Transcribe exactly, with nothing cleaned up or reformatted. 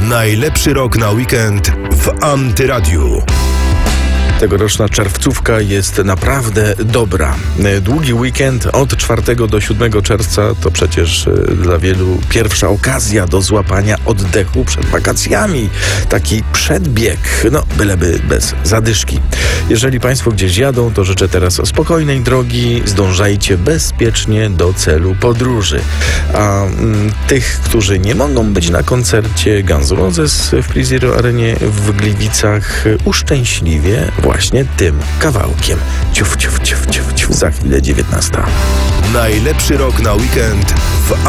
Najlepszy rok na weekend w Antyradiu. Tegoroczna czerwcówka jest naprawdę dobra. Długi weekend od czwartego do siódmego czerwca to przecież dla wielu pierwsza okazja do złapania oddechu przed wakacjami. Taki przedbieg, no byleby bez zadyszki. Jeżeli Państwo gdzieś jadą, to życzę teraz spokojnej drogi, zdążajcie bezpiecznie do celu podróży. A mm, tych, którzy nie mogą być na koncercie Guns N' Roses w Pre Zero Arenie w Gliwicach, uszczęśliwie właśnie tym kawałkiem. Ciuf, ciuf, ciuf, ciuf, ciuf. Za chwilę dziewiętnasta. Najlepszy rok na weekend w